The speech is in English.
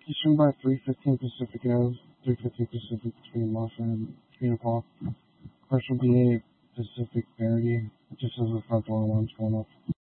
Eastern by 3:15 Pacific Ave, 3:15 Pacific between Moffat and Paul. Commercial BA Pacific Parity, just as the front door alarm's going off.